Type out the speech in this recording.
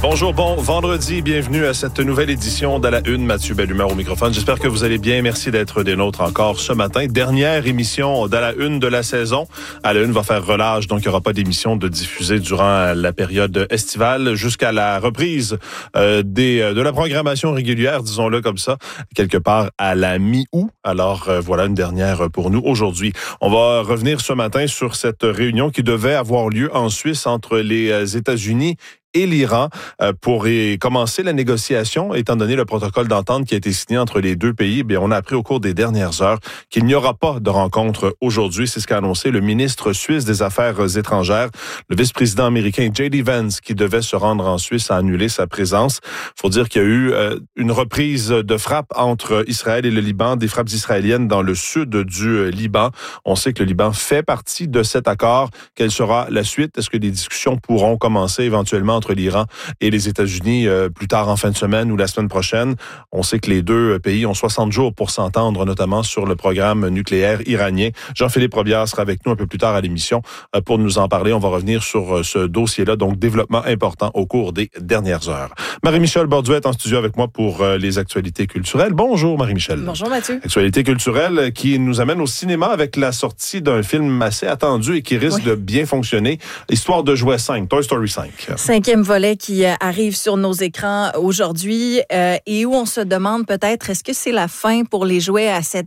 Bonjour, bon vendredi, bienvenue à cette nouvelle édition d'À la Une. Mathieu Bellumeur au microphone. J'espère que vous allez bien. Merci d'être des nôtres encore ce matin. Dernière émission d'À la Une de la saison. À la Une va faire relâche, donc il n'y aura pas d'émission de diffusée durant la période estivale jusqu'à la reprise de la programmation régulière, disons-le comme ça, quelque part à la mi-août. Alors voilà une dernière pour nous aujourd'hui. On va revenir ce matin sur cette réunion qui devait avoir lieu en Suisse entre les États-Unis et l'Iran pour commencer la négociation, étant donné le protocole d'entente qui a été signé entre les deux pays. Bien, on a appris au cours des dernières heures qu'il n'y aura pas de rencontre aujourd'hui. C'est ce qu'a annoncé le ministre suisse des Affaires étrangères. Le vice-président américain J.D. Vance, qui devait se rendre en Suisse, a annulé sa présence. Il faut dire qu'il y a eu une reprise de frappes entre Israël et le Liban, des frappes israéliennes dans le sud du Liban. On sait que le Liban fait partie de cet accord. Quelle sera la suite? Est-ce que des discussions pourront commencer éventuellement entre l'Iran et les États-Unis plus tard en fin de semaine ou la semaine prochaine? On sait que les deux pays ont 60 jours pour s'entendre, notamment sur le programme nucléaire iranien. Jean-Philippe Robillard sera avec nous un peu plus tard à l'émission pour nous en parler. On va revenir sur ce dossier-là, donc développement important au cours des dernières heures. Marie-Michel Borduet est en studio avec moi pour les actualités culturelles. Bonjour Marie-Michel. Bonjour Mathieu. Actualité culturelle qui nous amène au cinéma avec la sortie d'un film assez attendu et qui risque de bien fonctionner. Histoire de jouets 5, Toy Story 5. Cinquième volet qui arrive sur nos écrans aujourd'hui et où on se demande peut-être est-ce que c'est la fin pour les jouets à cette